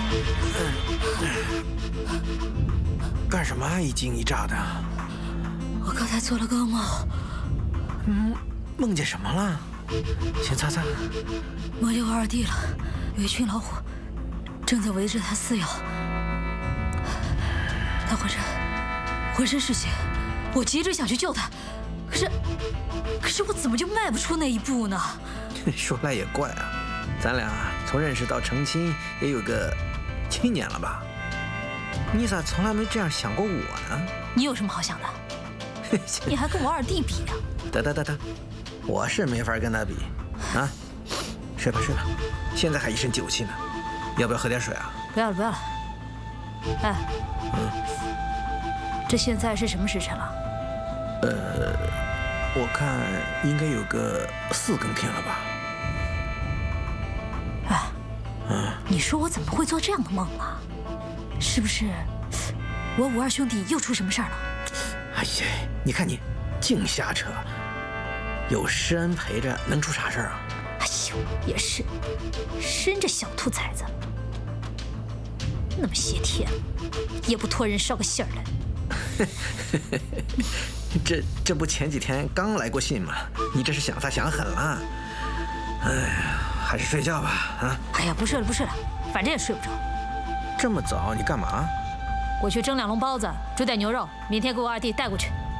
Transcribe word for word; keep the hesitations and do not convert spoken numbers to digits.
干什么一惊一乍的？ 我刚才做了个梦。 嗯，梦见什么了？先擦擦。 梦见我二弟了，有一群老虎正在围着他撕咬，他浑身浑身是血，我急着想去救他，可是可是我怎么就迈不出那一步呢？ 说来也怪啊，咱俩从认识到成亲也有个七年了吧？你咋从来没这样想过我呢？ 你有什么好想的？你还跟我二弟比啊？ 得得得得，我是没法跟他比啊！睡吧睡吧，现在还一身酒气呢，要不要喝点水啊？ 不要了不要了。哎， 嗯， 这现在是什么时辰了？ 呃，我看应该有个四更天了吧？ 哎， 嗯， 你说我怎么会做这样的梦啊？是不是我五二兄弟又出什么事儿了？ 哎呀，你看你净瞎扯，有施恩陪着能出啥事儿啊？ 哎呦，也是，生这小兔崽子，那么些天也不托人捎个信儿来。 这这不前几天刚来过信吗？你这是想他想狠了。哎呀，还是睡觉吧啊！ 哎呀，不睡了不睡了，反正也睡不着。 这么早你干嘛？ 我去蒸两笼包子，煮点牛肉，明天给我二弟带过去。